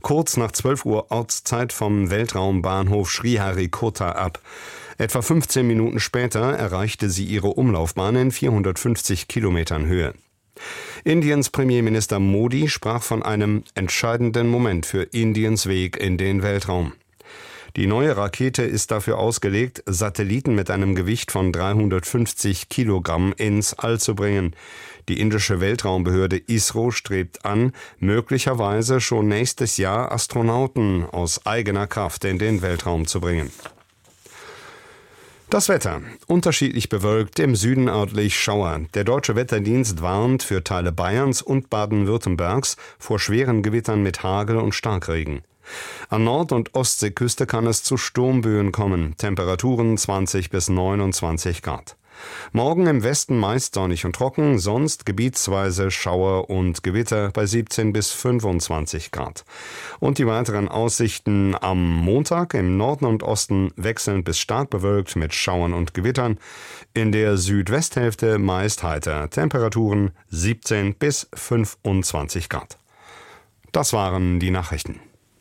kurz nach 12 Uhr Ortszeit vom Weltraumbahnhof Sriharikota ab. Etwa 15 Minuten später erreichte sie ihre Umlaufbahn in 450 Kilometern Höhe. Indiens Premierminister Modi sprach von einem entscheidenden Moment für Indiens Weg in den Weltraum. Die neue Rakete ist dafür ausgelegt, Satelliten mit einem Gewicht von 350 Kilogramm ins All zu bringen. Die indische Weltraumbehörde ISRO strebt an, möglicherweise schon nächstes Jahr Astronauten aus eigener Kraft in den Weltraum zu bringen. Das Wetter. Unterschiedlich bewölkt, im Süden örtlich Schauer. Der Deutsche Wetterdienst warnt für Teile Bayerns und Baden-Württembergs vor schweren Gewittern mit Hagel und Starkregen. An Nord- und Ostseeküste kann es zu Sturmböen kommen. Temperaturen 20 bis 29 Grad. Morgen im Westen meist sonnig und trocken, sonst gebietsweise Schauer und Gewitter bei 17 bis 25 Grad. Und die weiteren Aussichten am Montag im Norden und Osten wechselnd bis stark bewölkt mit Schauern und Gewittern. In der Südwesthälfte meist heiter. Temperaturen 17 bis 25 Grad. Das waren die Nachrichten.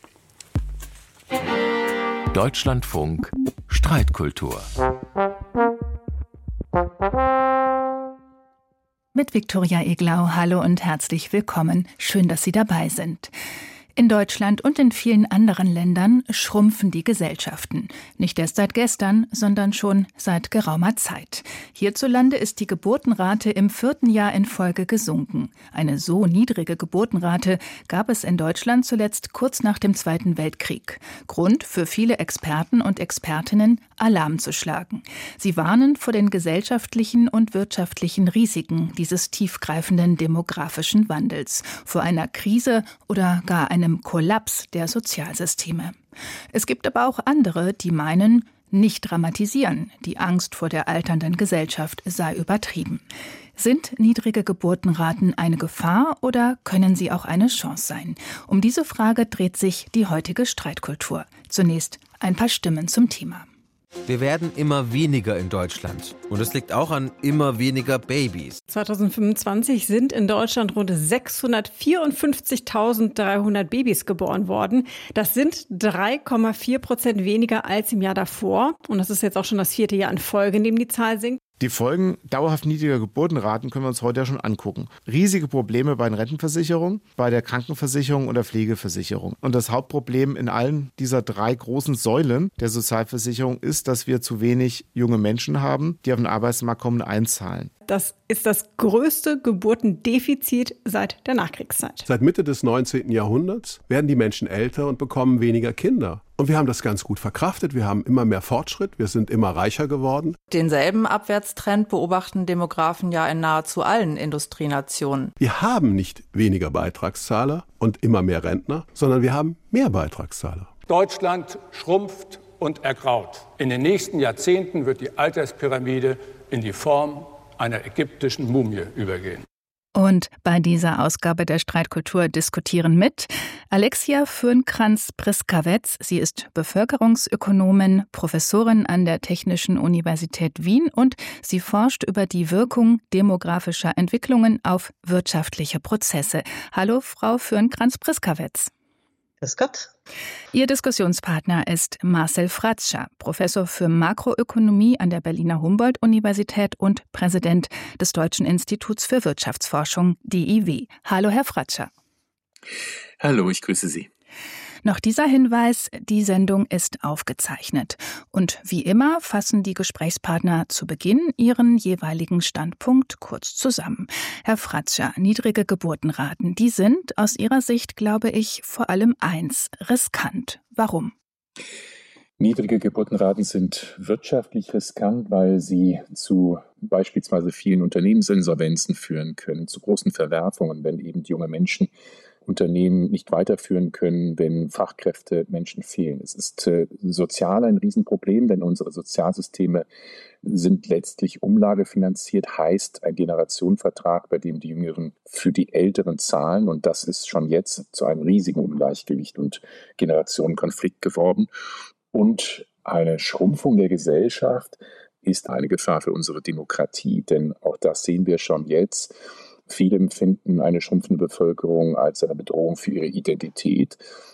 Deutschlandfunk Streitkultur. Mit Viktoria Eglau, hallo und herzlich willkommen. Schön, dass Sie dabei sind. In Deutschland und in vielen anderen Ländern schrumpfen die Gesellschaften. Nicht erst seit gestern, sondern schon seit geraumer Zeit. Hierzulande ist die Geburtenrate im 4. Jahr in Folge gesunken. Eine so niedrige Geburtenrate gab es in Deutschland zuletzt kurz nach dem Zweiten Weltkrieg. Grund für viele Experten und Expertinnen, Alarm zu schlagen. Sie warnen vor den gesellschaftlichen und wirtschaftlichen Risiken dieses tiefgreifenden demografischen Wandels, vor einer Krise oder gar einem Kollaps der Sozialsysteme. Es gibt aber auch andere, die meinen, nicht dramatisieren, die Angst vor der alternden Gesellschaft sei übertrieben. Sind niedrige Geburtenraten eine Gefahr oder können sie auch eine Chance sein? Um diese Frage dreht sich die heutige Streitkultur. Zunächst ein paar Stimmen zum Thema. Wir werden immer weniger in Deutschland. Und es liegt auch an immer weniger Babys. 2025 sind in Deutschland rund 654.300 Babys geboren worden. Das sind 3,4% weniger als im Jahr davor. Und das ist jetzt auch schon das 4. Jahr in Folge, in dem die Zahl sinkt. Die Folgen dauerhaft niedriger Geburtenraten können wir uns heute ja schon angucken. Riesige Probleme bei den Rentenversicherungen, bei der Krankenversicherung und der Pflegeversicherung. Und das Hauptproblem in allen dieser 3 großen Säulen der Sozialversicherung ist, dass wir zu wenig junge Menschen haben, die auf den Arbeitsmarkt kommen und einzahlen. Das ist das größte Geburtendefizit seit der Nachkriegszeit. Seit Mitte des 19. Jahrhunderts werden die Menschen älter und bekommen weniger Kinder. Und wir haben das ganz gut verkraftet. Wir haben immer mehr Fortschritt. Wir sind immer reicher geworden. Denselben Abwärtstrend beobachten Demografen ja in nahezu allen Industrienationen. Wir haben nicht weniger Beitragszahler und immer mehr Rentner, sondern wir haben mehr Beitragszahler. Deutschland schrumpft und ergraut. In den nächsten Jahrzehnten wird die Alterspyramide in die Form einer ägyptischen Mumie übergehen. Und bei dieser Ausgabe der Streitkultur diskutieren mit Alexia Fürnkranz-Priskawetz. Sie ist Bevölkerungsökonomin, Professorin an der Technischen Universität Wien und sie forscht über die Wirkung demografischer Entwicklungen auf wirtschaftliche Prozesse. Hallo, Frau Fürnkranz-Priskawetz. Grüß Gott. Ihr Diskussionspartner ist Marcel Fratscher, Professor für Makroökonomie an der Berliner Humboldt-Universität und Präsident des Deutschen Instituts für Wirtschaftsforschung, DIW. Hallo, Herr Fratscher. Hallo, ich grüße Sie. Noch dieser Hinweis, die Sendung ist aufgezeichnet. Und wie immer fassen die Gesprächspartner zu Beginn ihren jeweiligen Standpunkt kurz zusammen. Herr Fratscher, niedrige Geburtenraten, die sind aus Ihrer Sicht, glaube ich, vor allem eins, riskant. Warum? Niedrige Geburtenraten sind wirtschaftlich riskant, weil sie zu beispielsweise vielen Unternehmensinsolvenzen führen können, zu großen Verwerfungen, wenn eben junge Menschen Unternehmen nicht weiterführen können, wenn Fachkräfte Menschen fehlen. Es ist sozial ein Riesenproblem, denn unsere Sozialsysteme sind letztlich umlagefinanziert, heißt ein Generationenvertrag, bei dem die Jüngeren für die Älteren zahlen. Und das ist schon jetzt zu einem riesigen Ungleichgewicht und Generationenkonflikt geworden. Und eine Schrumpfung der Gesellschaft ist eine Gefahr für unsere Demokratie, denn auch das sehen wir schon jetzt. Viele empfinden eine schrumpfende Bevölkerung als eine Bedrohung für ihre Identität.